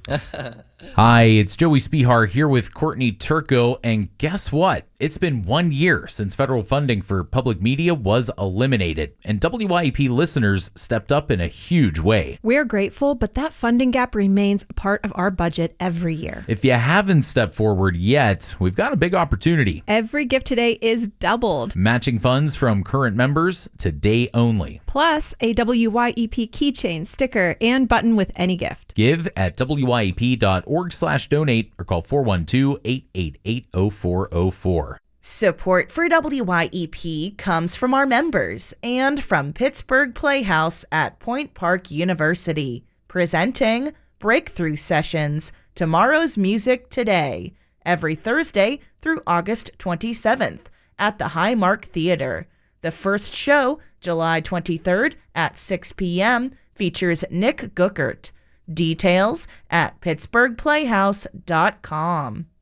Hi, it's Joey Spihar here with Courtney Turco, and guess what? It's been 1 year since federal funding for public media was eliminated, and WYEP listeners stepped up in a huge way. We're grateful, but that funding gap remains a part of our budget every year. If you haven't stepped forward yet, we've got a big opportunity. Every gift today is doubled. Matching funds from current members today only. Plus, a WYEP keychain, sticker, and button with any gift. Give at wyep.org/donate or call 412-888-0404. Support for WYEP comes from our members and from Pittsburgh Playhouse at Point Park University, presenting Breakthrough Sessions, Tomorrow's Music Today, every Thursday through August 27th at the Highmark Theater. The first show, July 23rd at 6 p.m., features Nick Guckert. Details at pittsburghplayhouse.com.